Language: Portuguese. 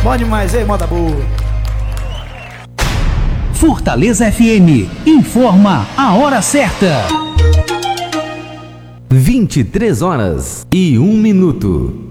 Bom demais, ei, moda boa. Fortaleza FM informa a hora certa. 23 horas e 1 minuto.